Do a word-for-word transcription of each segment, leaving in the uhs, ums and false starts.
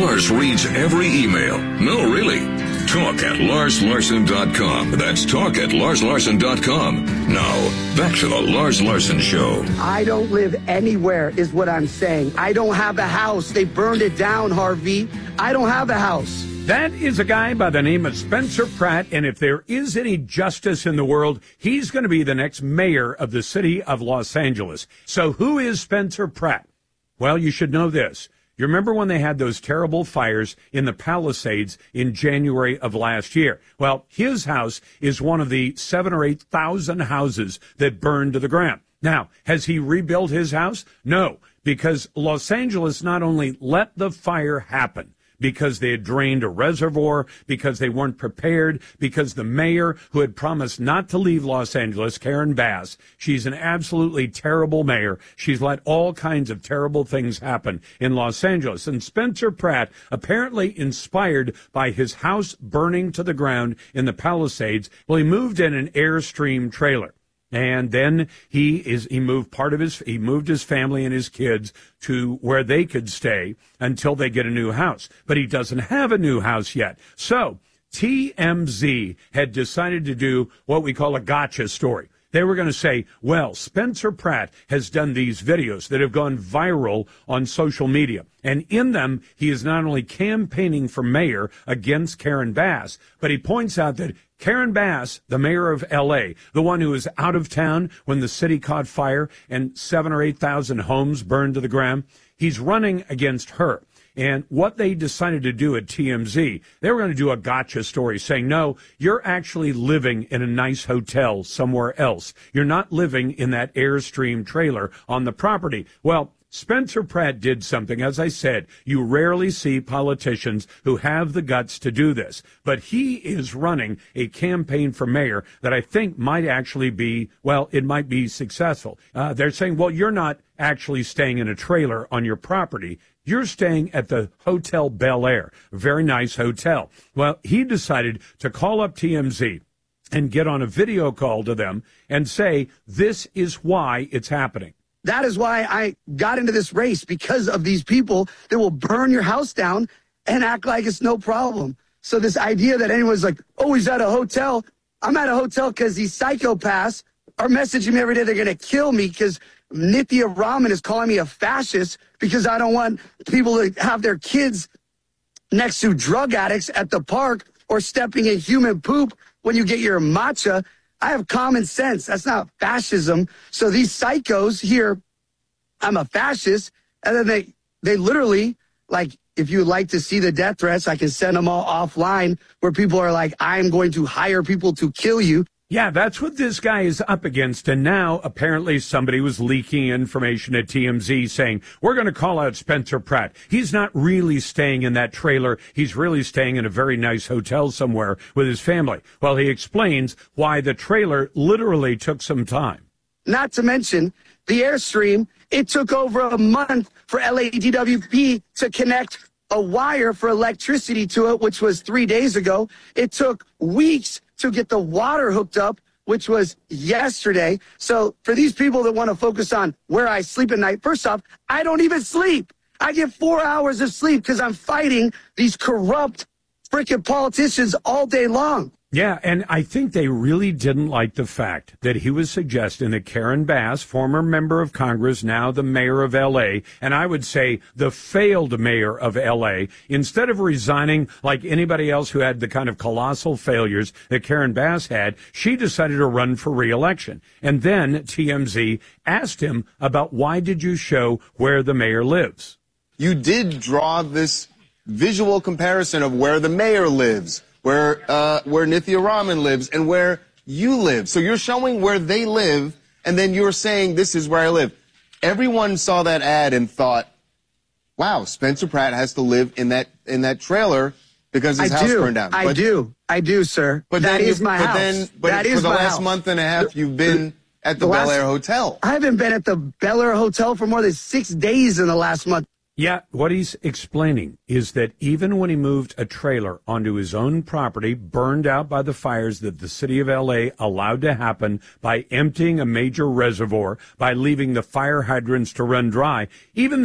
Lars reads every email. No, really. Talk at Lars Larson dot com. That's talk at Lars Larson dot com. Now, back to the Lars Larson Show. I don't live anywhere is what I'm saying. I don't have a house. They burned it down, Harvey. I don't have a house. That is a guy by the name of Spencer Pratt, and if there is any justice in the world, he's going to be the next mayor of the city of Los Angeles. So who is Spencer Pratt? Well, you should know this. You remember when they had those terrible fires in the Palisades in January of last year? Well, his house is one of the seven or eight thousand houses that burned to the ground. Now, has he rebuilt his house? No, because Los Angeles not only let the fire happen, because they had drained a reservoir, because they weren't prepared, because the mayor who had promised not to leave Los Angeles, Karen Bass, she's an absolutely terrible mayor. She's let all kinds of terrible things happen in Los Angeles. And Spencer Pratt, apparently inspired by his house burning to the ground in the Palisades, well, he moved in an Airstream trailer. And then he is he moved part of his he moved his family and his kids to where they could stay until they get a new house. But he doesn't have a new house yet. So T M Z had decided to do what we call a gotcha story. They were going to say, well, Spencer Pratt has done these videos that have gone viral on social media. And in them, he is not only campaigning for mayor against Karen Bass, but he points out that Karen Bass, the mayor of L A, the one who was out of town when the city caught fire and seven or eight thousand homes burned to the ground, he's running against her. And what they decided to do at T M Z, they were going to do a gotcha story saying, no, you're actually living in a nice hotel somewhere else. You're not living in that Airstream trailer on the property. Well, Spencer Pratt did something. As I said, you rarely see politicians who have the guts to do this. But he is running a campaign for mayor that I think might actually be, well, it might be successful. Uh, they're saying, well, you're not actually staying in a trailer on your property. You're staying at the Hotel Bel Air, a very nice hotel. Well, he decided to call up T M Z and get on a video call to them and say, this is why it's happening. That is why I got into this race, because of these people that will burn your house down and act like it's no problem. So this idea that anyone's like, oh, he's at a hotel. I'm at a hotel because these psychopaths are messaging me every day. They're going to kill me because Nithya Raman is calling me a fascist because I don't want people to have their kids next to drug addicts at the park or stepping in human poop when you get your matcha. I have common sense. That's not fascism. So these psychos here, I'm a fascist. And then they, they literally, like, if you would like to see the death threats, I can send them all offline where people are like, I'm going to hire people to kill you. Yeah, that's what this guy is up against. And now apparently somebody was leaking information at T M Z saying, we're going to call out Spencer Pratt. He's not really staying in that trailer. He's really staying in a very nice hotel somewhere with his family. Well, he explains why the trailer literally took some time. Not to mention the Airstream. It took over a month for L A D W P to connect a wire for electricity to it, which was three days ago. It took weeks to get the water hooked up, which was yesterday. So for these people that want to focus on where I sleep at night, first off, I don't even sleep. I get four hours of sleep because I'm fighting these corrupt freaking politicians all day long. Yeah, and I think they really didn't like the fact that he was suggesting that Karen Bass, former member of Congress, now the mayor of L A, and I would say the failed mayor of L A, instead of resigning like anybody else who had the kind of colossal failures that Karen Bass had, she decided to run for re-election. And then T M Z asked him about, why did you show where the mayor lives? You did draw this visual comparison of where the mayor lives, where uh, where Nithya Raman lives, and where you live. So you're showing where they live, and then you're saying, this is where I live. Everyone saw that ad and thought, wow, Spencer Pratt has to live in that in that trailer because his I house do. burned down. I but, do. I do, sir. But that then is my but house. Then, but that for is the my last house. month and a half, you've been at the, the Bel last, Air Hotel. I haven't been at the Bel Air Hotel for more than six days in the last month. Yeah, what he's explaining is that even when he moved a trailer onto his own property, burned out by the fires that the city of L A allowed to happen by emptying a major reservoir, by leaving the fire hydrants to run dry, even then,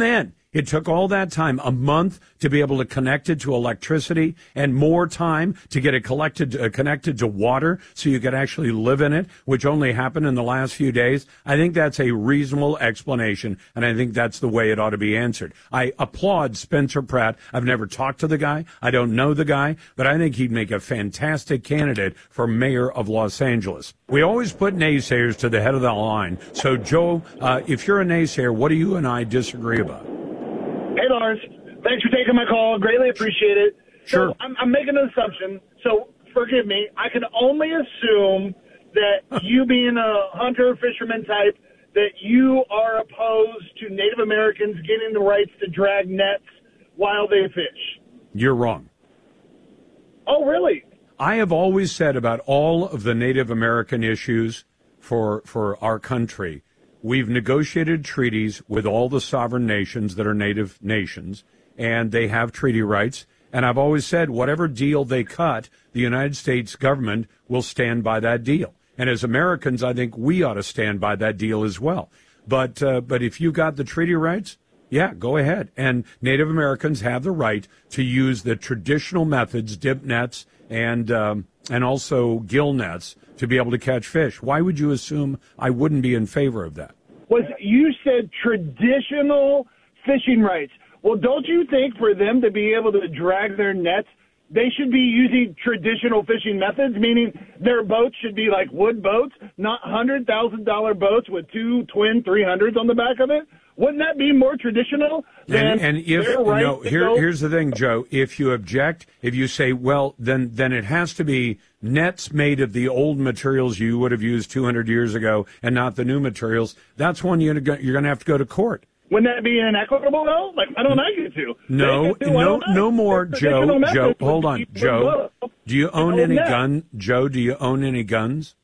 It took all that time, a month, to be able to connect it to electricity, and more time to get it collected, uh, connected to water so you could actually live in it, which only happened in the last few days. I think that's a reasonable explanation, and I think that's the way it ought to be answered. I applaud Spencer Pratt. I've never talked to the guy. I don't know the guy, but I think he'd make a fantastic candidate for mayor of Los Angeles. We always put naysayers to the head of the line. So, Joe, uh, if you're a naysayer, what do you and I disagree about? Hey, Lars. Thanks for taking my call. Greatly appreciate it. Sure. So I'm, I'm making an assumption, so forgive me. I can only assume that you being a hunter, fisherman type, that you are opposed to Native Americans getting the rights to drag nets while they fish. You're wrong. Oh, really? I have always said about all of the Native American issues for for our country, we've negotiated treaties with all the sovereign nations that are Native nations, and they have treaty rights. And I've always said whatever deal they cut, the United States government will stand by that deal. And as Americans, I think we ought to stand by that deal as well. But uh, but if you got the treaty rights, yeah, go ahead. And Native Americans have the right to use the traditional methods, dip nets and um, and also gill nets, to be able to catch fish. Why would you assume I wouldn't be in favor of that? Was you said traditional fishing rights. Well, don't you think for them to be able to drag their nets, they should be using traditional fishing methods, meaning their boats should be like wood boats, not one hundred thousand dollars boats with two twin three hundreds on the back of it? Wouldn't that be more traditional than And, and if right no, here, go? here's the thing, Joe. If you object, if you say, well, then then it has to be nets made of the old materials you would have used two hundred years ago, and not the new materials. That's when you're gonna you're gonna have to go to court. Wouldn't that be inequitable, though? Like, I don't know you to. No, They can do no, what I no like. more, There's Joe. traditional Joe, methods hold would on, keep Joe. them Do you own hold any that. gun? Joe, do you own any guns?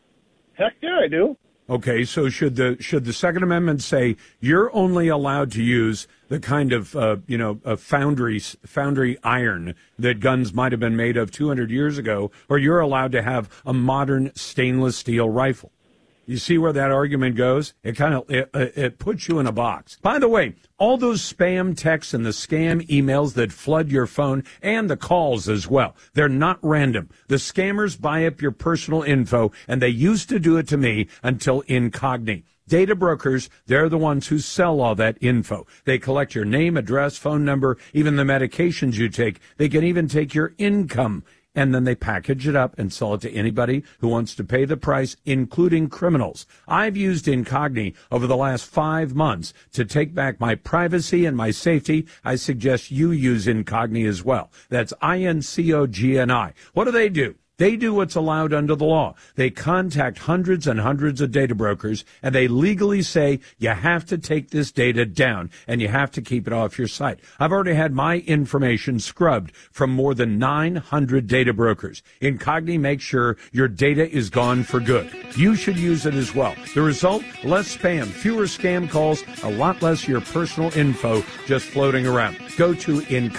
Heck yeah, I do. Okay, so should the should the Second Amendment say you're only allowed to use the kind of uh, you know a foundry foundry iron that guns might have been made of two hundred years ago, or you're allowed to have a modern stainless steel rifle? You see where that argument goes? It kind of it, it puts you in a box. By the way, all those spam texts and the scam emails that flood your phone, and the calls as well, they're not random. The scammers buy up your personal info, and they used to do it to me until Incogni. Data brokers, they're the ones who sell all that info. They collect your name, address, phone number, even the medications you take. They can even take your income. And then they package it up and sell it to anybody who wants to pay the price, including criminals. I've used Incogni over the last five months to take back my privacy and my safety. I suggest you use Incogni as well. That's I N C O G N I. What do they do? They do what's allowed under the law. They contact hundreds and hundreds of data brokers, and they legally say you have to take this data down and you have to keep it off your site. I've already had my information scrubbed from more than nine hundred data brokers. Incogni makes sure your data is gone for good. You should use it as well. The result? Less spam, fewer scam calls, a lot less your personal info just floating around. Go to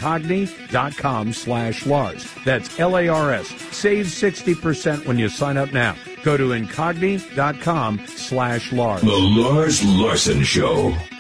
incogni.com slash Lars. That's L A R S. Save sixty percent when you sign up now. Go to incogni.com slash Lars. The Lars Larson Show.